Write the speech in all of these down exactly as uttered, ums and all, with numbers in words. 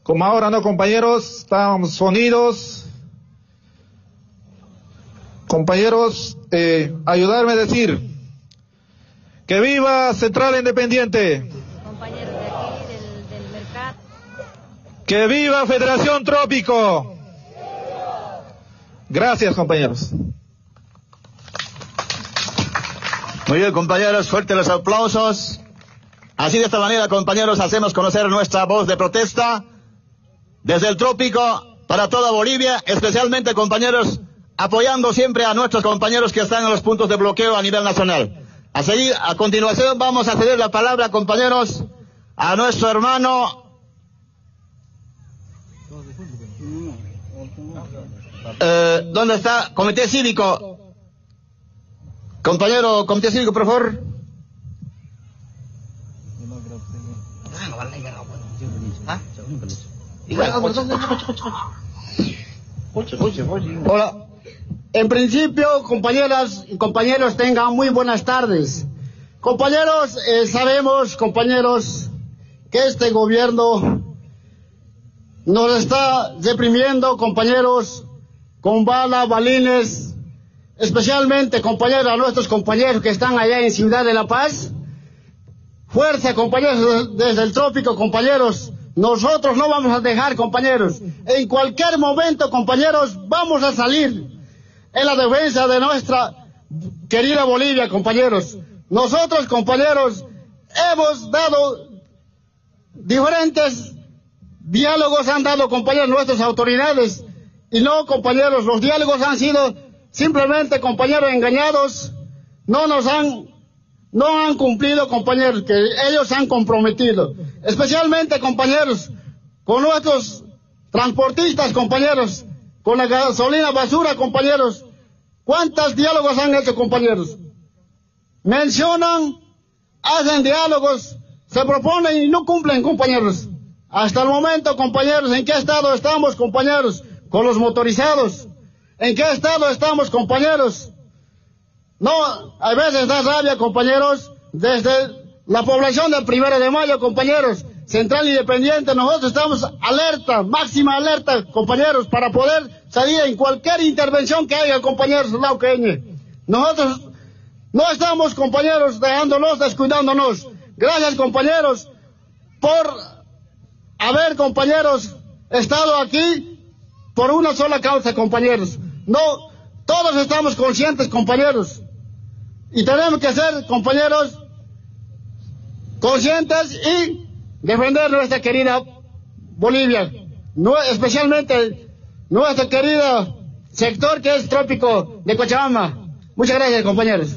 Como ahora, ¿no, compañeros? Estamos unidos. Compañeros, eh, ayudarme a decir que viva Central Independiente. Compañeros de aquí, del, del mercado. Que viva Federación Trópico. Gracias, compañeros. Muy bien, compañeros, fuertes los aplausos. Así, de esta manera, compañeros, hacemos conocer nuestra voz de protesta desde el trópico para toda Bolivia, especialmente, compañeros, apoyando siempre a nuestros compañeros que están en los puntos de bloqueo a nivel nacional. A seguir, a continuación, vamos a ceder la palabra, compañeros, a nuestro hermano eh, ¿dónde está? Comité Cívico. Compañero, Comité Cívico, por favor. Hola. En principio, compañeras y compañeros, tengan muy buenas tardes. Compañeros, eh, sabemos, compañeros, que este gobierno nos está reprimiendo, compañeros, con balas, balines, especialmente, compañeros, a nuestros compañeros que están allá en Ciudad de La Paz. Fuerza, compañeros, desde el trópico, compañeros. Nosotros no vamos a dejar, compañeros. En cualquier momento, compañeros, vamos a salir en la defensa de nuestra querida Bolivia, compañeros. Nosotros, compañeros, hemos dado diferentes diálogos, han dado, compañeros, nuestras autoridades. Y no, compañeros, los diálogos han sido simplemente, compañeros, engañados. No nos han, no han cumplido, compañeros, que ellos han comprometido. Especialmente, compañeros, con nuestros transportistas, compañeros, con la gasolina basura, compañeros. ¿Cuántos diálogos han hecho, compañeros? Mencionan, hacen diálogos, se proponen y no cumplen, compañeros. Hasta el momento, compañeros, ¿en qué estado estamos, compañeros? Con los motorizados. ¿En qué estado estamos, compañeros? No, a veces da rabia, compañeros, desde la población del Primero de Mayo, compañeros, Central Independiente, nosotros estamos alerta, máxima alerta, compañeros, para poder salir en cualquier intervención que haya, compañeros, lauqueños. Nosotros no estamos, compañeros, dejándonos, descuidándonos. Gracias, compañeros, por haber, compañeros, estado aquí por una sola causa, compañeros. No, todos estamos conscientes, compañeros, y tenemos que ser, compañeros, conscientes y defender nuestra querida Bolivia, no, especialmente nuestro querido sector que es trópico de Cochabamba. Muchas gracias, compañeros.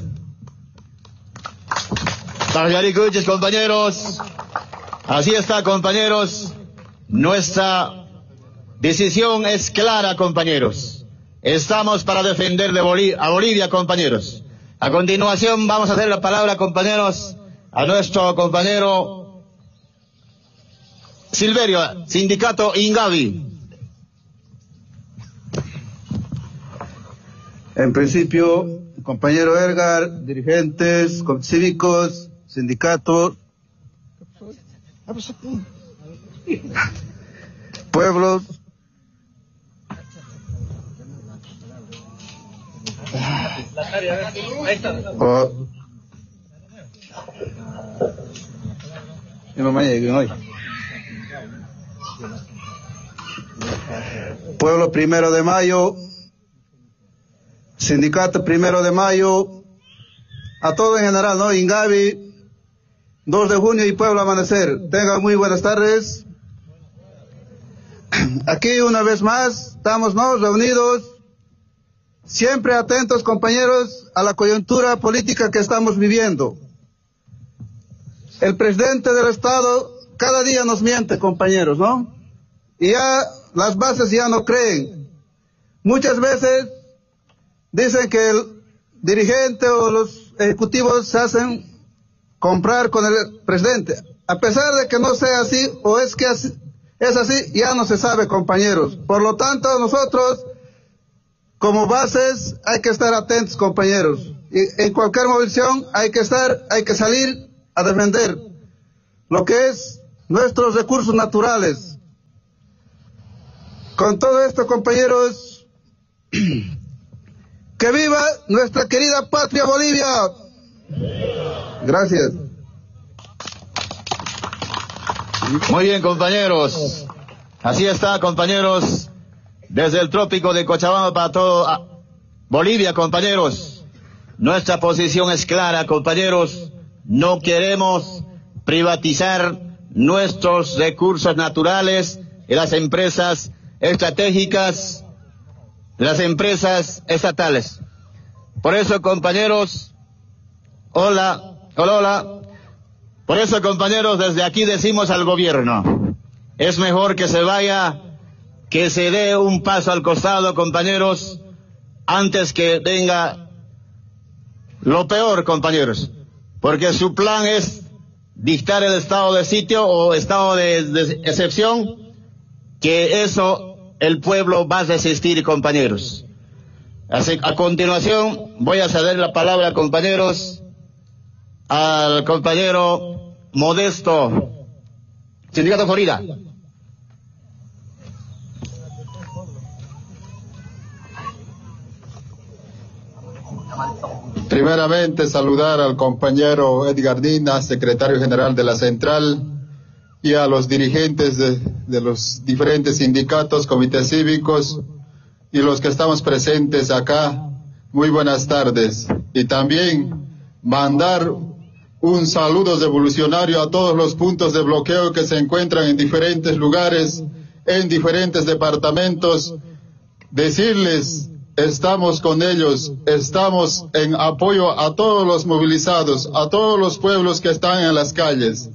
Tarjaricuches, compañeros. Así está, compañeros. Nuestra decisión es clara, compañeros. Estamos para defender de Bolí- a Bolivia, compañeros. A continuación vamos a hacer la palabra, compañeros, a nuestro compañero Silverio, Sindicato Ingavi. En principio, compañero Edgar, dirigentes, cívicos, sindicatos, pueblos, oh. Mi mamá llegó hoy. Pueblo Primero de Mayo, Sindicato Primero de Mayo, a todo en general, ¿no? Ingavi, dos de junio y Pueblo Amanecer. Tengan muy buenas tardes. Aquí una vez más estamos, ¿no?, reunidos, siempre atentos, compañeros, a la coyuntura política que estamos viviendo. El presidente del Estado cada día nos miente, compañeros, ¿no? Y ya las bases ya no creen. Muchas veces dicen que el dirigente o los ejecutivos se hacen comprar con el presidente. A pesar de que no sea así, o es que así, es así, ya no se sabe, compañeros. Por lo tanto, nosotros, como bases, hay que estar atentos, compañeros. Y en cualquier movilización hay que estar, hay que salir a defender lo que es nuestros recursos naturales. Con todo esto, compañeros, ¡que viva nuestra querida patria Bolivia! Gracias. Muy bien, compañeros. Así está, compañeros, desde el trópico de Cochabamba para todo Bolivia, compañeros. Nuestra posición es clara, compañeros. No queremos privatizar nuestros recursos naturales y las empresas estratégicas, las empresas estatales. Por eso, compañeros, hola, hola, hola. Por eso, compañeros, desde aquí decimos al gobierno, es mejor que se vaya, que se dé un paso al costado, compañeros, antes que venga lo peor, compañeros, porque su plan es dictar el estado de sitio o estado de, de excepción, que eso el pueblo va a resistir, compañeros. Así, a continuación voy a ceder la palabra, compañeros, al compañero Modesto, Sindicato Florida. Primeramente, saludar al compañero Edgar Dina, secretario general de la Central, y a los dirigentes de, de los diferentes sindicatos, comités cívicos, y los que estamos presentes acá. Muy buenas tardes. Y también mandar un saludo revolucionario a todos los puntos de bloqueo que se encuentran en diferentes lugares, en diferentes departamentos. Decirles, estamos con ellos, estamos en apoyo a todos los movilizados, a todos los pueblos que están en las calles.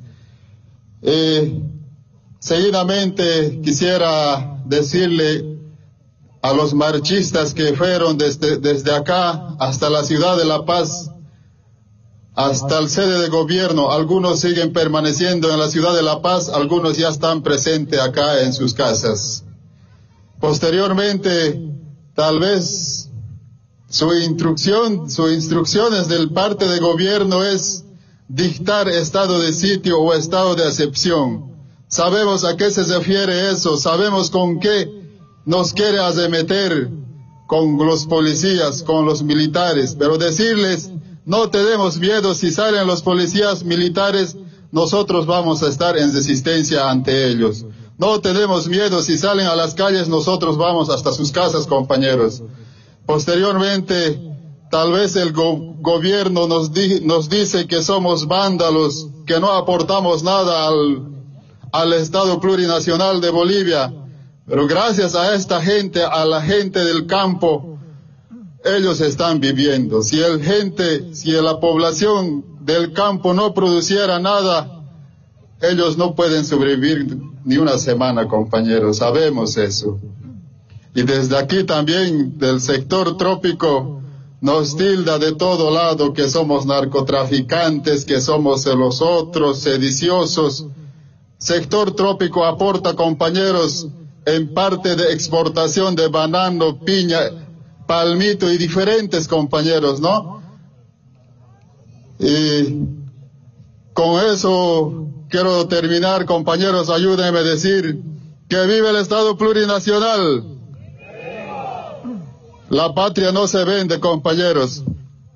Eh, seguidamente quisiera decirle a los marchistas que fueron desde, desde acá hasta la ciudad de La Paz, hasta el sede de gobierno, algunos siguen permaneciendo en la ciudad de La Paz, algunos ya están presentes acá en sus casas. Posteriormente, tal vez su instrucción, sus instrucciones del parte de gobierno es dictar estado de sitio o estado de excepción. Sabemos a qué se refiere eso, sabemos con qué nos quiere arremeter, con los policías, con los militares, pero decirles, no tenemos miedo, si salen los policías militares, nosotros vamos a estar en resistencia ante ellos. No tenemos miedo, si salen a las calles, nosotros vamos hasta sus casas, compañeros. Posteriormente, tal vez el go gobierno nos, di nos dice que somos vándalos, que no aportamos nada al, al Estado plurinacional de Bolivia, pero gracias a esta gente, a la gente del campo, ellos están viviendo. Si el gente, si la población del campo no produciera nada, ellos no pueden sobrevivir ni una semana, compañeros, sabemos eso. Y desde aquí también, del sector trópico, nos tilda de todo lado que somos narcotraficantes, que somos los otros sediciosos. Sector trópico aporta, compañeros, en parte de exportación de banano, piña, palmito y diferentes, compañeros, ¿no? Y con eso quiero terminar, compañeros, ayúdenme a decir que vive el Estado plurinacional. La patria no se vende, compañeros.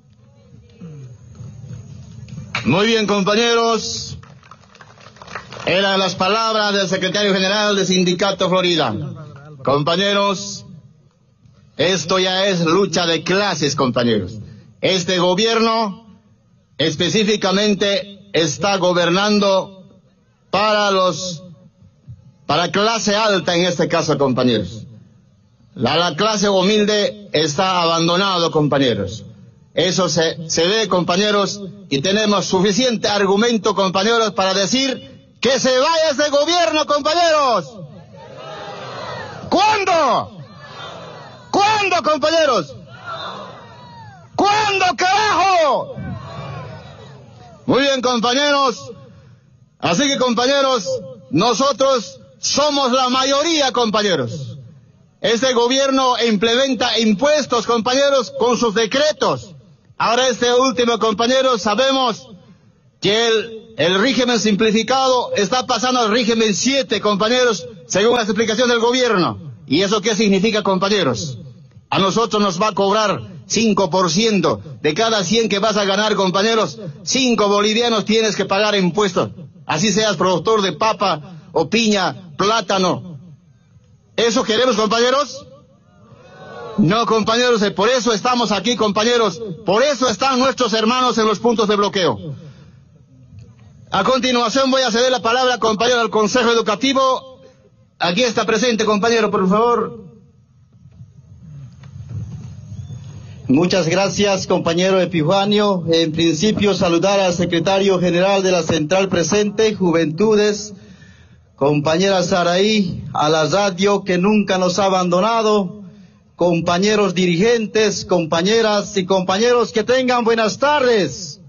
Muy bien, compañeros. Eran las palabras del secretario general del Sindicato Florida. Compañeros, esto ya es lucha de clases, compañeros. Este gobierno específicamente está gobernando para los, para clase alta en este caso, compañeros. La, la clase humilde está abandonado, compañeros. Eso se, se ve, compañeros, y tenemos suficiente argumento, compañeros, para decir que se vaya ese gobierno, compañeros. ¿Cuándo? ¿Cuándo, compañeros? ¿Cuándo, carajo? Muy bien, compañeros. Así que, compañeros, nosotros somos la mayoría, compañeros. Este gobierno implementa impuestos, compañeros, con sus decretos. Ahora este último, compañeros, sabemos que el, el régimen simplificado está pasando al régimen siete, compañeros, según las explicaciones del gobierno. ¿Y eso qué significa, compañeros? A nosotros nos va a cobrar cinco por ciento de cada cien que vas a ganar, compañeros. cinco bolivianos tienes que pagar impuestos. Así seas productor de papa o piña, plátano. ¿Eso queremos, compañeros? No, compañeros, por eso estamos aquí, compañeros. Por eso están nuestros hermanos en los puntos de bloqueo. A continuación voy a ceder la palabra, compañero, al Consejo Educativo. Aquí está presente, compañero, por favor. Muchas gracias, compañero Epifanio. En principio, saludar al secretario general de la Central presente, Juventudes, compañera Saraí, a la radio que nunca nos ha abandonado, compañeros dirigentes, compañeras y compañeros que tengan buenas tardes.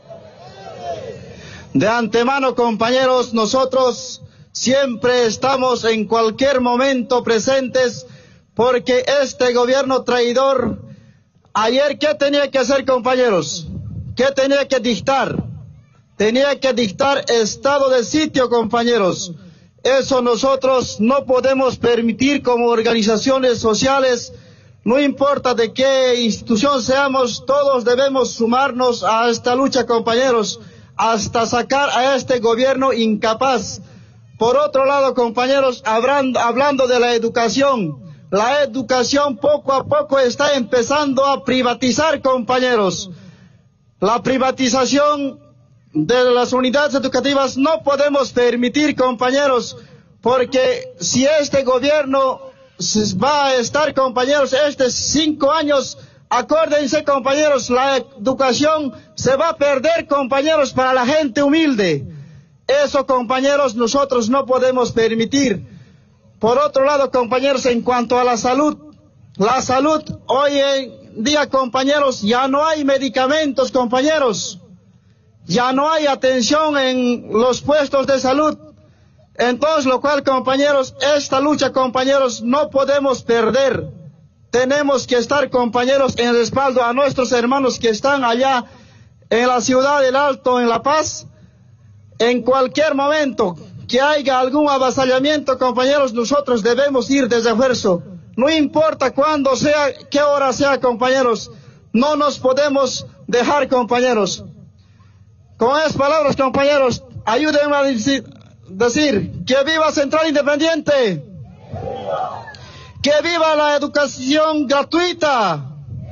De antemano, compañeros, nosotros siempre estamos en cualquier momento presentes porque este gobierno traidor, ayer, ¿qué tenía que hacer, compañeros? ¿Qué tenía que dictar? Tenía que dictar estado de sitio, compañeros. Eso nosotros no podemos permitir como organizaciones sociales, no importa de qué institución seamos, todos debemos sumarnos a esta lucha, compañeros, hasta sacar a este gobierno incapaz. Por otro lado, compañeros, hablando, hablando de la educación, la educación poco a poco está empezando a privatizar, compañeros. La privatización de las unidades educativas no podemos permitir, compañeros, porque si este gobierno va a estar, compañeros, estos cinco años, acuérdense, compañeros, la educación se va a perder, compañeros, para la gente humilde. Eso, compañeros, nosotros no podemos permitir. Por otro lado, compañeros, en cuanto a la salud, la salud hoy en día, compañeros, ya no hay medicamentos, compañeros. Ya no hay atención en los puestos de salud. Entonces, lo cual, compañeros, esta lucha, compañeros, no podemos perder. Tenemos que estar, compañeros, en respaldo a nuestros hermanos que están allá en la ciudad del Alto, en La Paz. En cualquier momento que haya algún avasallamiento, compañeros, nosotros debemos ir de refuerzo. No importa cuándo sea, qué hora sea, compañeros. No nos podemos dejar, compañeros. Con esas palabras, compañeros, ayúdenme a decir, decir que viva Central Independiente. Que viva la educación gratuita.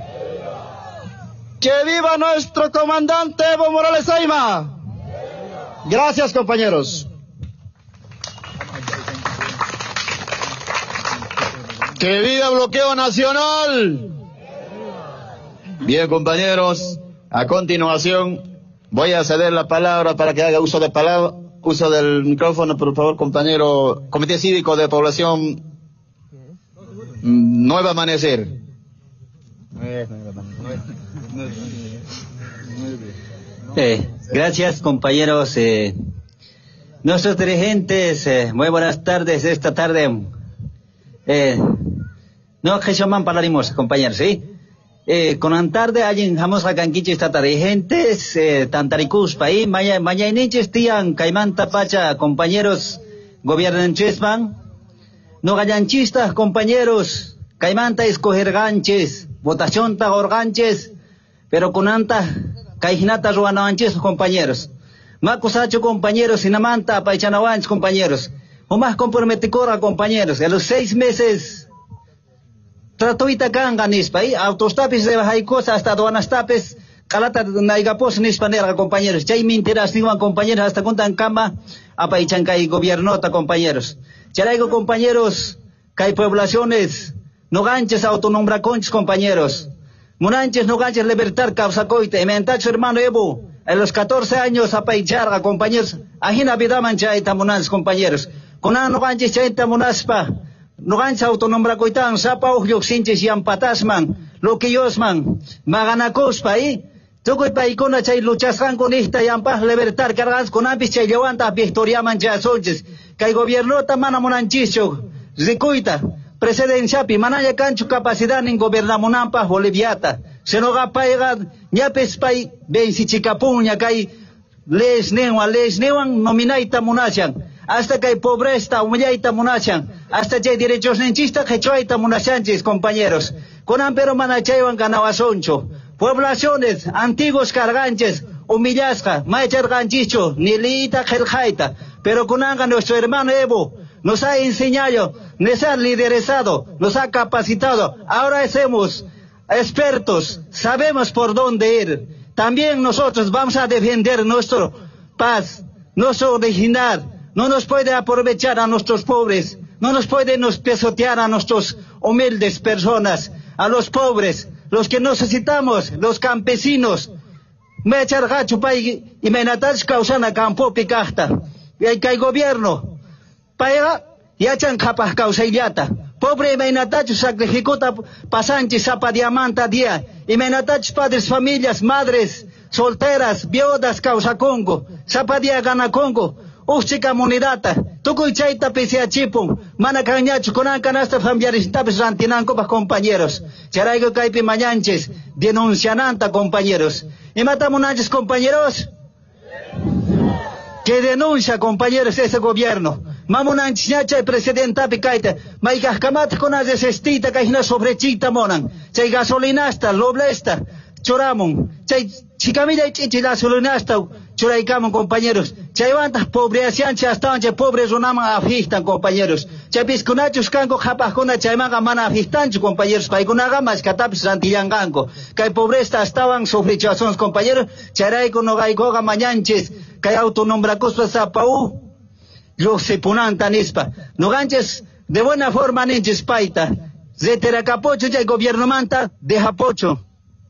Que viva nuestro comandante Evo Morales Ayma. Gracias, compañeros. ¡Que viva Bloqueo Nacional! Bien, compañeros, a continuación voy a ceder la palabra para que haga uso de palabra, uso del micrófono, por favor, compañero Comité Cívico de Población Nueva Amanecer. Eh, gracias, compañeros. Eh, nuestros dirigentes, eh, muy buenas tardes esta tarde. Eh, no, que llaman paralimos, compañeros, ¿sí? Eh, con la tarde, allí vamos a canquiche esta dirigentes, eh, tantaricus país, maya, maya iniches tian, caimanta pacha, compañeros, gobernanches van, no gallanchistas, compañeros, caimanta escoger ganches, votación ta organches, pero con anta, caijinata ruanavanches, compañeros. Macusacho, compañeros, sinamanta, paichanavanches, compañeros. O más comprometicora, compañeros, en los seis meses, tratuita kanga nispa, ahí, autostapes de bajaicos hasta aduanastapes, calata naigapos nispanera, compañeros. Chay minteras, niwan, compañeros, hasta contan cama, apaichancay gobiernota, compañeros. Charaigo, compañeros, que poblaciones, no ganches autonombra conches, compañeros. Monanches, no ganches libertad, causa coite, mentacho hermano Evo, en los catorce años apaicharga, compañeros, ajina vida manchaita monanches, compañeros. Con no ganches chaita monaspa, no ganches autonombra coitan, sapa ujyok sinches y ampatasman, lo que yosman, maganacospa ahí, tukoy paikona chay luchasran con esta y ampas libertad, cargas con ampis chay levanta, victoria mancha solches, que el gobierno tamana monanchicho, zicuita, presidencia pi, manaya cancho capacidad en gobernamunampa boliviata, se no gapaiga, ñapes pay, ben si chicapuña, kay, les newan, les newan, nominaita munachan, hasta que hay pobreza, humillaita munachan, hasta que hay derechos ninchista, que choaita munachanchis, compañeros. Conan pero manachaywan ganawasoncho. Poblaciones, antiguos carganches, humillasca, maichar ganchicho, nilita, geljaita. Pero conanga nuestro hermano Evo nos ha enseñado, nos ha liderizado, nos ha capacitado. Ahora somos expertos, sabemos por dónde ir. También nosotros vamos a defender nuestra paz, nuestro original. No nos puede aprovechar a nuestros pobres, no nos puede nos pisotear a nuestros humildes personas, a los pobres, los que necesitamos, los campesinos. Me echar gacho pay y me natas causana campo picasta. Y hay que hay gobierno. Para ya chan capas causa illata. Pobre me natacho sacrificota pasanchi sapa diamanta día. Y me natacho padres, familias, madres, solteras, viudas causa Congo. Sapa día gana Congo. Uchi comunidata. Tukuy chaita pese a chipum. Mana cañacho con canasta familiares tapes rantinanco para compañeros. Charaigo caipi mañanches. Denunciananta compañeros. Y matamos nanches compañeros. Que denuncia, compañeros, ese gobierno. Mamunan chiñacha y presidenta picaita. Maikaskamata con las desestita caína sobre chita monan. Chay gasolinasta, loblesta, choramon. Chay chicamilla y chichi gasolinasta, choraicamon, compañeros. Chay vantas pobres ancha hasta ancha pobres unaman afistan, compañeros. Chay piscunachos canco japajona chaymaga mana afistancho, compañeros. Paikunaga más catapis rantillanganco. Cay pobreza estaban sobre chazons, compañeros. Charaico no gaigoga mañanches. Kay autonombra cospa sapau, yo se punanta nispa. No ganches de buena forma ninches paita. Zetera capocho ya el gobierno manta, deja pocho.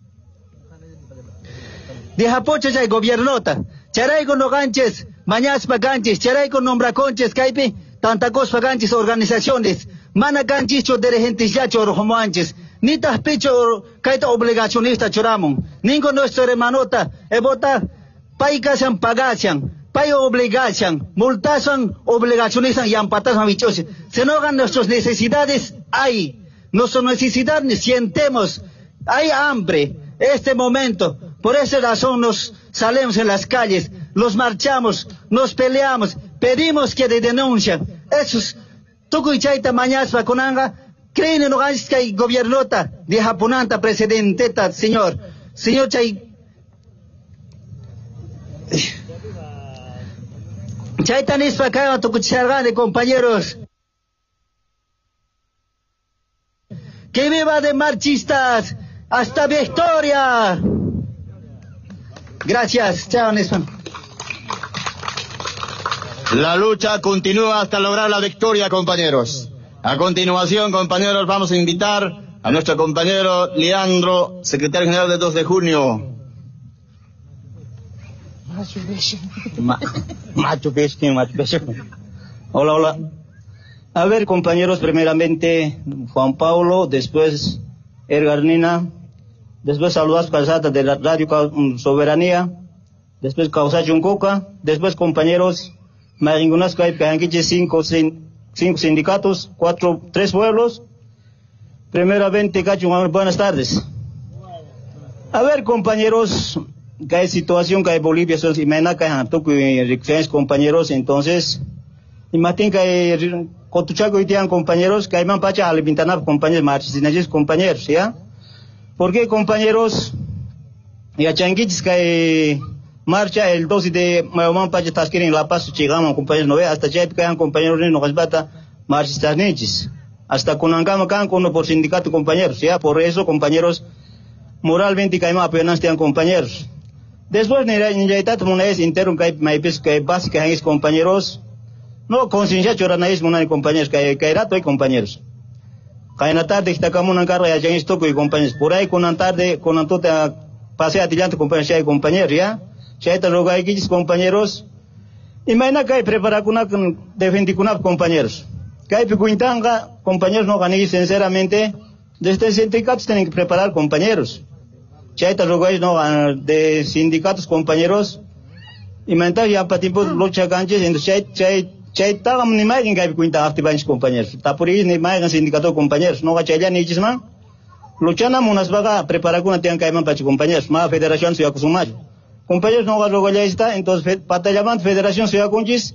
Deja pocho ya el gobiernota. Charaico no ganches, mañas ganches, charaico nombra conches, caipi, tanta cospa ganches organizaciones. Mana ganchicho de gentes ya choro como anches. Ni tas picho kaita obligacionista choramon. Ningo nuestro hermanota, ebota. Pai kasan pagasan, pai obligasan, multasan, obligaciones y ampatasan bichos. Se no hagan nuestras necesidades, hay. Nuestras necesidades sientemos, hay hambre, este momento. Por esa razón nos salimos en las calles, nos marchamos, nos peleamos, pedimos que denuncien. Esos, tuku y chaita mañaspa conanga, creen en los que hay gobiernota de Japonanta, presidenteta, señor. Señor chay, Chaitan es para acá, de compañeros. Que viva de marchistas hasta victoria. Gracias, chao Nesman. La lucha continúa hasta lograr la victoria, compañeros. A continuación, compañeros, vamos a invitar a nuestro compañero Leandro, secretario general del dos de junio. Macho Bestia, Macho Bestia. Hola, hola. A ver, compañeros, primeramente Juan Paulo, después Edgar Nina, después Saludas Calzata de la Radio Soberanía, después Causa Chuncoca, después compañeros Maringunas Caipianquiche, cinco, cinco sindicatos, cuatro, tres pueblos. Primeramente, Cacho, buenas tardes. A ver, compañeros, que hay situación que hay Bolivia, son y mena que hay diferentes compañeros, entonces, imagínate que hay cotuchaco y tienen compañeros que hay man pacha al pintanar compañeros marchistas, compañeros, ¿ya? Porque compañeros, ya changuiches que hay marcha el doce de mayo pacha tasquir en La Paz, llegamos compañeros, no ve, hasta ya que hay compañeros no resbata marchistas nichis, hasta con angama can con uno por sindicato compañeros, ¿ya? Por eso compañeros, moralmente que hay más apenas tienen compañeros. Después, ni ya está una vez interno que hay maipes que hay básica hay compañeros. No, conciencia chorana es una compañeros que hay que hay rato hay compañeros. Que en la tarde está como una carga ya en esto con compañeros. Por ahí con la tarde con la tota pase adelante compañeros ya hay compañeros ya. Ya está luego hay quince compañeros. Imagina que hay preparar con defender con compañeros. Que hay picuintanga compañeros no ganan sinceramente. Desde el sindicato tienen que preparar compañeros. Chaita lugares no de sindicatos compañeros y mental ya para tiempo lucha ganches entonces chay chay ta ni más en que cuenta activamente compañeros ta por ahí ni más en sindicato compañeros no gacha ya ni chisma luchana munas vaga preparar con tiang kaiman para compañeros más federación ciudad consumar compañeros no luego ya está entonces para llamar federación ciudad conchis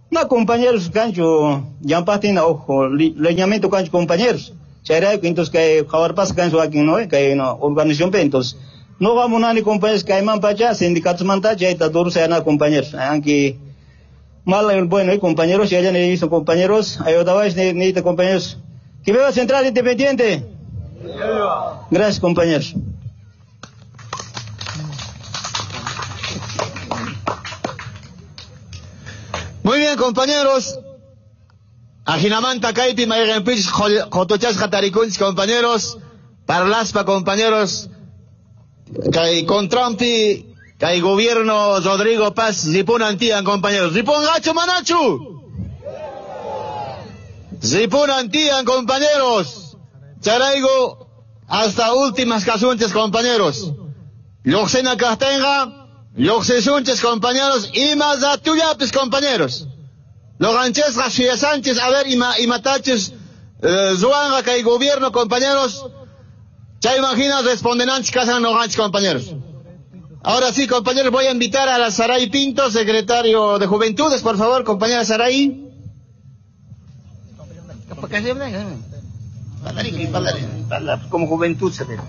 No, compañeros, cancho, ya patina, ojo, leñamiento cancho, compañeros. Chayra, entonces, que ahora pasa cancho aquí, ¿no? Que no, organización, entonces, no vamos a ni compañeros, que hay man para allá, sindicatos mantacha, ya está duro, se compañeros, aunque, mal, bueno, compañeros, ya ya necesito compañeros, ayudabais, necesito compañeros. Que viva Central Independiente. Gracias, compañeros. Muy bien, compañeros. Ajinamanta Kaipi, Mayrenpich, Jotochas Jatarikuns, compañeros. Parlaspa, compañeros. Kai Contrampi, Kai Gobierno Rodrigo Paz, Zipun Antian, compañeros. Zipun Gacho Manachu. Zipun Antian, compañeros. Charaigo, hasta últimas casuntes, compañeros. Yoxena Castenga. Los sesunches, compañeros, y más a tuyapis, compañeros. Los ganches, García Sánchez, a ver, y, ma, y mataches, eh, Zuanga, que hay gobierno, compañeros. Ya imaginas, responden antes, casan los ganches, compañeros. Ahora sí, compañeros, voy a invitar a la Saray Pinto, secretario de Juventudes, por favor, compañera Saray. Como juventud se ve.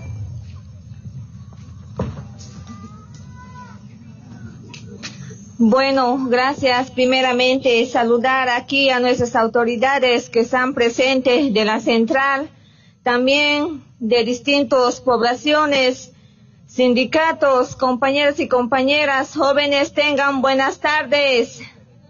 Bueno, gracias. Primeramente, saludar aquí a nuestras autoridades que están presentes de la central, también de distintas poblaciones, sindicatos, compañeros y compañeras, jóvenes, tengan buenas tardes.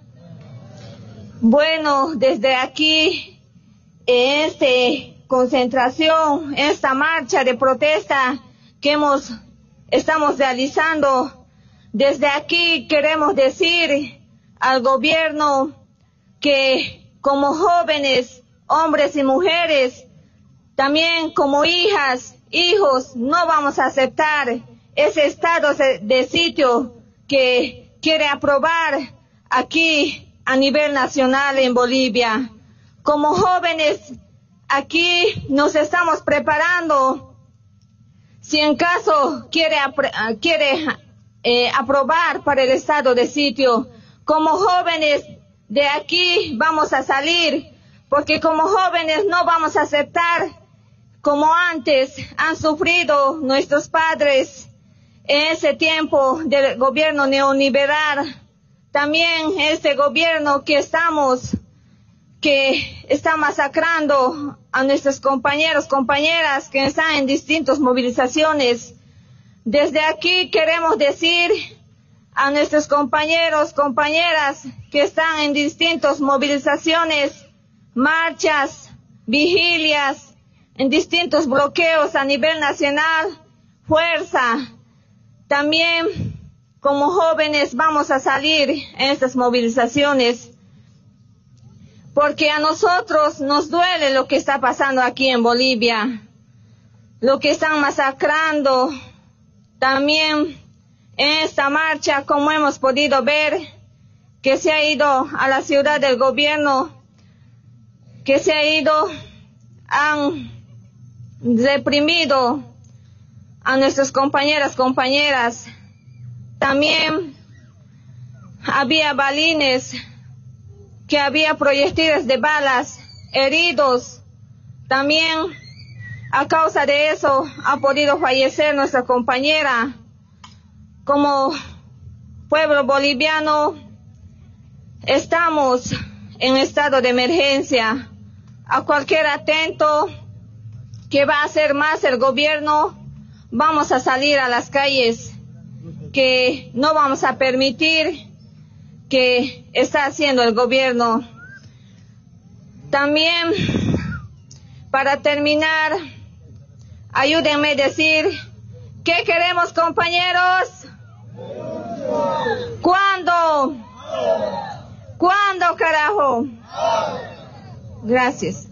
Bueno, desde aquí, en esta concentración, esta marcha de protesta que hemos, estamos realizando, desde aquí queremos decir al gobierno que como jóvenes, hombres y mujeres, también como hijas, hijos, no vamos a aceptar ese estado de sitio que quiere aprobar aquí a nivel nacional en Bolivia. Como jóvenes, aquí nos estamos preparando. Si en caso quiere, quiere Eh, aprobar para el estado de sitio, como jóvenes de aquí vamos a salir, porque como jóvenes no vamos a aceptar como antes han sufrido nuestros padres en ese tiempo del gobierno neoliberal, también este gobierno que estamos, que está masacrando a nuestros compañeros, compañeras que están en distintas movilizaciones. Desde aquí queremos decir a nuestros compañeros, compañeras que están en distintas movilizaciones, marchas, vigilias, en distintos bloqueos a nivel nacional, fuerza. También como jóvenes vamos a salir en estas movilizaciones, porque a nosotros nos duele lo que está pasando aquí en Bolivia, lo que están masacrando. También en esta marcha, como hemos podido ver, que se ha ido a la ciudad del gobierno, que se ha ido, han reprimido a nuestras compañeras, compañeras. También había balines, que había proyectiles de balas, heridos. También a causa de eso ha podido fallecer nuestra compañera. Como pueblo boliviano estamos en estado de emergencia. A cualquier atento que va a hacer más el gobierno, vamos a salir a las calles, que no vamos a permitir que está haciendo el gobierno. También, para terminar, ayúdenme a decir, ¿qué queremos, compañeros? ¿Cuándo? ¿Cuándo, carajo? Gracias.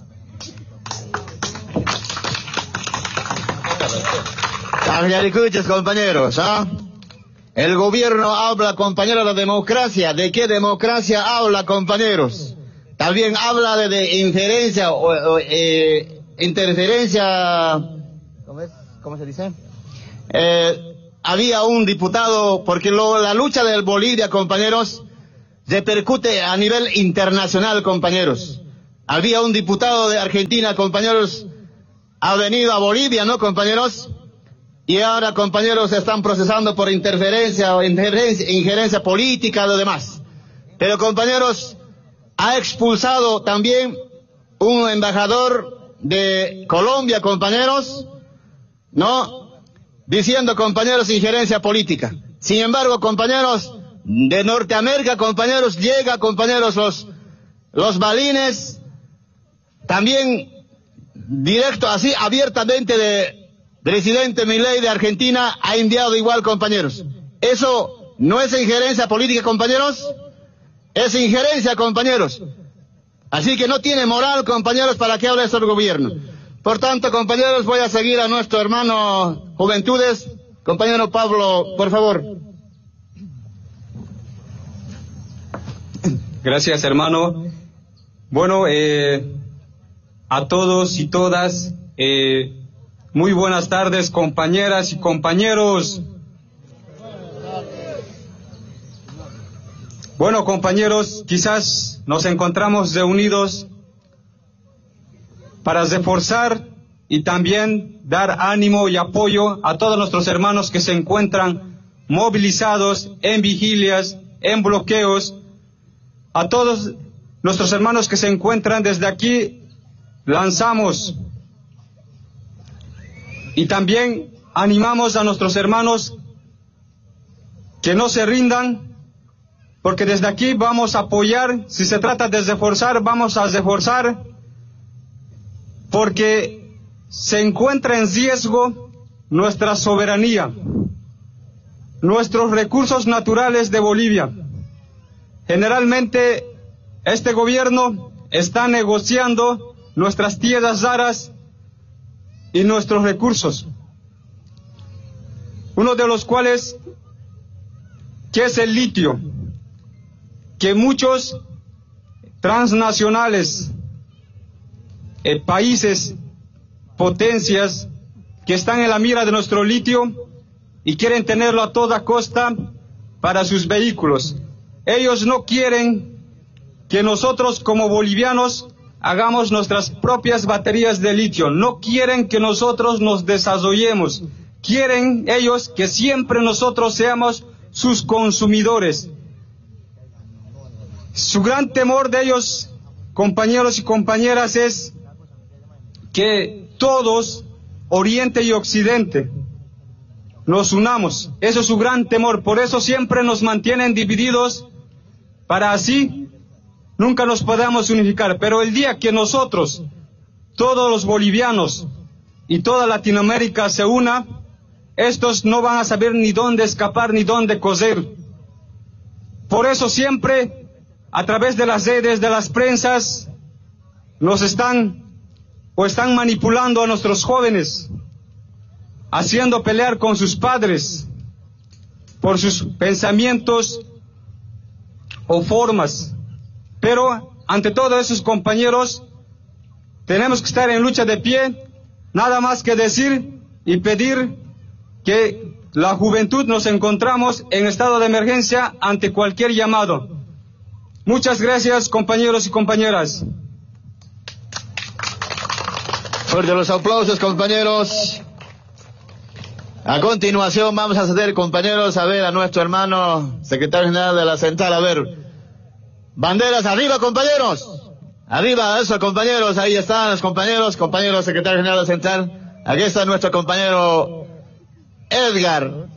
Escuches, compañeros, ¿ah? El gobierno habla, compañeros, de la democracia. ¿De qué democracia habla, compañeros? También habla de, de injerencia o, o eh, interferencia. ¿Cómo es? ¿Cómo se dice? Eh, había un diputado, porque lo, la lucha del Bolivia, compañeros, repercute a nivel internacional, compañeros. Había un diputado de Argentina, compañeros, ha venido a Bolivia, ¿no, compañeros? Y ahora, compañeros, se están procesando por interferencia o injerencia, injerencia política, lo demás. Pero, compañeros, ha expulsado también un embajador de Colombia, compañeros, ¿no? Diciendo, compañeros, injerencia política. Sin embargo, compañeros, de Norteamérica, compañeros, llega, compañeros, los, los balines, también directo, así, abiertamente de presidente Milei de Argentina, ha enviado igual, compañeros. ¿Eso no es injerencia política, compañeros? Es injerencia, compañeros. Así que no tiene moral, compañeros, para que hable eso el gobierno. Por tanto, compañeros, voy a seguir a nuestro hermano Juventudes. Compañero Pablo, por favor. Gracias, hermano. Bueno, eh, a todos y todas, eh, muy buenas tardes, compañeras y compañeros. Bueno, compañeros, quizás nos encontramos reunidos para reforzar y también dar ánimo y apoyo a todos nuestros hermanos que se encuentran movilizados en vigilias, en bloqueos, a todos nuestros hermanos que se encuentran desde aquí, lanzamos y también animamos a nuestros hermanos que no se rindan, porque desde aquí vamos a apoyar. Si se trata de reforzar, vamos a reforzar, porque se encuentra en riesgo nuestra soberanía, nuestros recursos naturales de Bolivia. Generalmente este gobierno está negociando nuestras tierras raras y nuestros recursos, uno de los cuales que es el litio, que muchos transnacionales, eh, países, potencias que están en la mira de nuestro litio y quieren tenerlo a toda costa para sus vehículos. Ellos no quieren que nosotros como bolivianos hagamos nuestras propias baterías de litio, no quieren que nosotros nos desarrollemos, quieren ellos que siempre nosotros seamos sus consumidores. Su gran temor de ellos, compañeros y compañeras, es que todos, Oriente y Occidente, nos unamos. Eso es su gran temor. Por eso siempre nos mantienen divididos, para así nunca nos podamos unificar. Pero el día que nosotros, todos los bolivianos y toda Latinoamérica se una, estos no van a saber ni dónde escapar ni dónde coser. Por eso siempre, a través de las redes, de las prensas, nos están o están manipulando a nuestros jóvenes, haciendo pelear con sus padres por sus pensamientos o formas. Pero ante todos esos, compañeros, tenemos que estar en lucha de pie, nada más que decir y pedir que la juventud nos encontramos en estado de emergencia ante cualquier llamado. Muchas gracias, compañeros y compañeras. Fuerte los aplausos, compañeros. A continuación vamos a ceder, compañeros, a ver a nuestro hermano secretario general de la central. A ver, banderas arriba, compañeros. Arriba, eso, compañeros. Ahí están los compañeros, compañeros secretario general de la central. Aquí está nuestro compañero Edgar.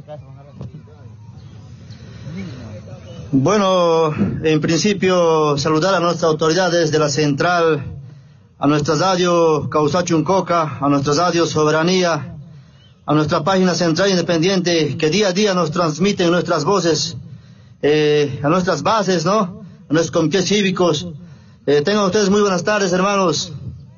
Bueno, en principio saludar a nuestras autoridades de la central, a nuestra radio Causachuncoca, a nuestra radio Soberanía, a nuestra página central independiente que día a día nos transmiten nuestras voces, eh, a nuestras bases, ¿no? A nuestros comités cívicos. Eh, tengan ustedes muy buenas tardes, hermanos.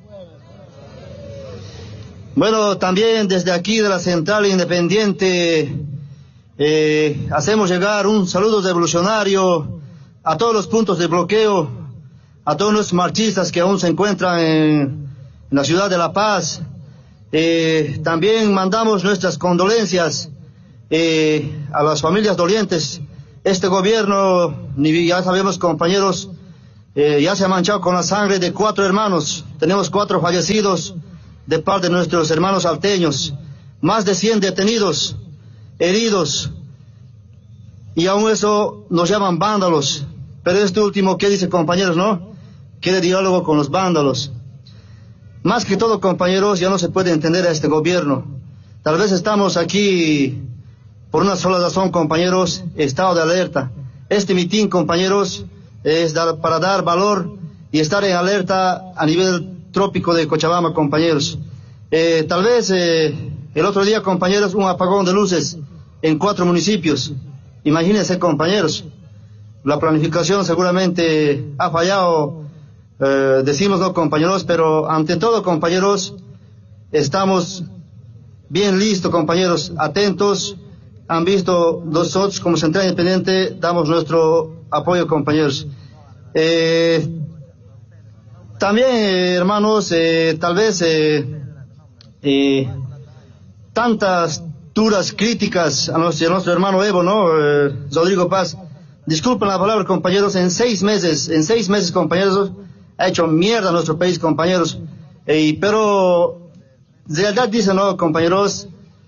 Bueno, también desde aquí de la central independiente eh, hacemos llegar un saludo revolucionario a todos los puntos de bloqueo, a todos los marchistas que aún se encuentran en, en la ciudad de La Paz. Eh, también mandamos nuestras condolencias eh, a las familias dolientes Este gobierno, ni ya sabemos, compañeros, eh, ya se ha manchado con la sangre de cuatro hermanos. Tenemos cuatro fallecidos de parte de nuestros hermanos salteños, más de cien detenidos, heridos, y aún eso nos llaman vándalos. Pero este último, ¿qué dice, compañeros, no? Quiere diálogo con los vándalos. Más que todo, compañeros, ya no se puede entender a este gobierno. Tal vez estamos aquí por una sola razón, compañeros, estado de alerta. Este mitin, compañeros, es dar, para dar valor y estar en alerta a nivel trópico de Cochabamba, compañeros. Eh, tal vez eh, el otro día, compañeros, un apagón de luces en cuatro municipios. Imagínense, compañeros, la planificación seguramente ha fallado, eh, decimos, no, compañeros, pero ante todo, compañeros, estamos bien listos, compañeros, atentos. Han visto, nosotros como Central Independiente damos nuestro apoyo, compañeros. Eh, también, eh, hermanos, eh, tal vez eh, eh, tantas duras críticas a nuestro, a nuestro hermano Evo, ¿no? Eh, Rodrigo Paz. Disculpen la palabra, compañeros, en seis meses, en seis meses, compañeros, ha hecho mierda a nuestro país, compañeros. Eh, pero, de verdad dicen, ¿no, compañeros?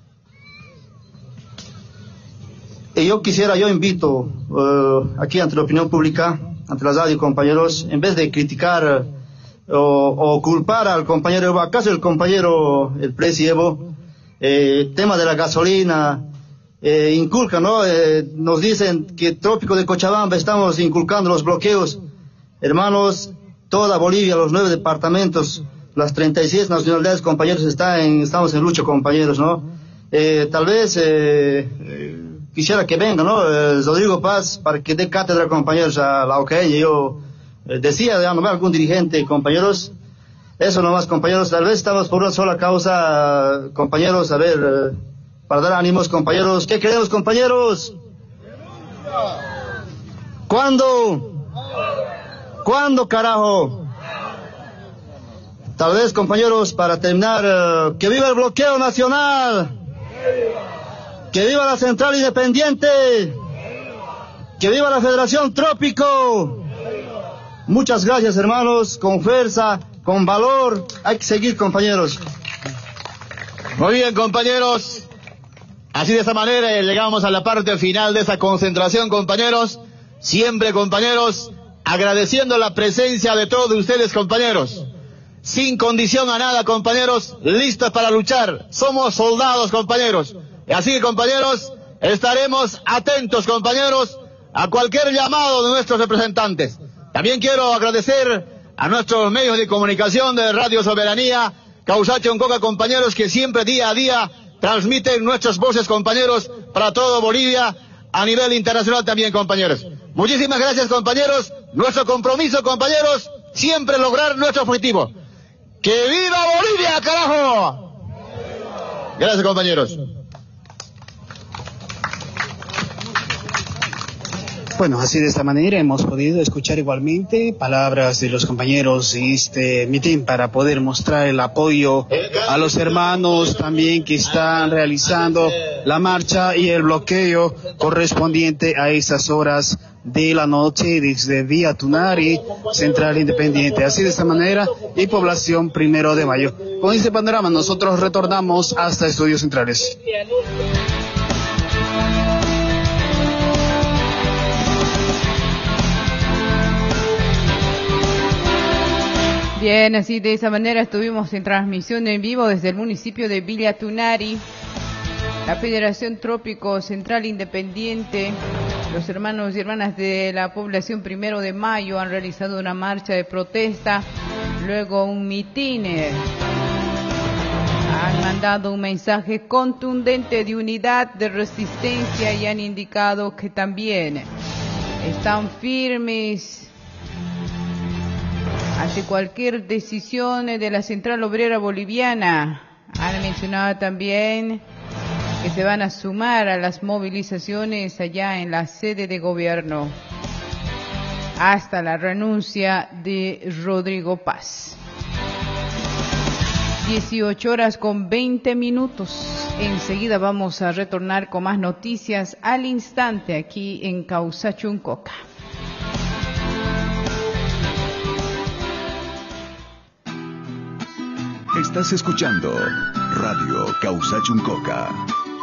Y yo quisiera, yo invito uh, aquí ante la opinión pública, ante la radio, compañeros, en vez de criticar uh, o, o culpar al compañero Evo, ¿acaso el compañero, el presi Evo, eh, tema de la gasolina, eh, inculca, ¿no? Eh, nos dicen que Trópico de Cochabamba estamos inculcando los bloqueos. Hermanos, toda Bolivia, los nueve departamentos, las treinta y seis nacionalidades, compañeros, está en, estamos en lucha, compañeros, ¿no? Eh, tal vez... Eh, eh, Quisiera que venga, ¿no? Eh, Rodrigo Paz, para que dé cátedra, compañeros, a la O C A E. Yo eh, decía de nombrar algún dirigente, compañeros. Eso nomás, compañeros. Tal vez estamos por una sola causa, compañeros. A ver, eh, para dar ánimos, compañeros. ¿Qué queremos, compañeros? ¿Cuándo? ¿Cuándo, carajo? Tal vez, compañeros, para terminar, eh, que viva el bloqueo nacional. ¡Que viva la Central Independiente! ¡Que viva la Federación Trópico! Muchas gracias, hermanos, con fuerza, con valor. Hay que seguir, compañeros. Muy bien, compañeros. Así, de esa manera llegamos a la parte final de esa concentración, compañeros. Siempre, compañeros, agradeciendo la presencia de todos ustedes, compañeros. Sin condición a nada, compañeros, listos para luchar. Somos soldados, compañeros. Así que, compañeros, estaremos atentos, compañeros, a cualquier llamado de nuestros representantes. También quiero agradecer a nuestros medios de comunicación de Radio Soberanía, Causacho Oncoca, compañeros, que siempre día a día transmiten nuestras voces, compañeros, para todo Bolivia, a nivel internacional también, compañeros. Muchísimas gracias, compañeros. Nuestro compromiso, compañeros, siempre lograr nuestro objetivo. ¡Que viva Bolivia, carajo! Gracias, compañeros. Bueno, así de esta manera hemos podido escuchar igualmente palabras de los compañeros de este mitin para poder mostrar el apoyo a los hermanos también que están realizando la marcha y el bloqueo correspondiente a estas horas de la noche desde Vía Tunari, Central Independiente. Así de esta manera, y población Primero de Mayo. Con este panorama nosotros retornamos hasta Estudios Centrales. Bien, así de esa manera estuvimos en transmisión en vivo desde el municipio de Villa Tunari. La Federación Trópico Central Independiente, los hermanos y hermanas de la población Primero de Mayo han realizado una marcha de protesta, luego un mitin. Han mandado un mensaje contundente de unidad, de resistencia y han indicado que también están firmes ante cualquier decisión de la Central Obrera Boliviana. Han mencionado también que se van a sumar a las movilizaciones allá en la sede de gobierno hasta la renuncia de Rodrigo Paz. dieciocho horas con veinte minutos. Enseguida vamos a retornar con más noticias al instante aquí en Causachuncoca. Estás escuchando Radio Causachuncoca.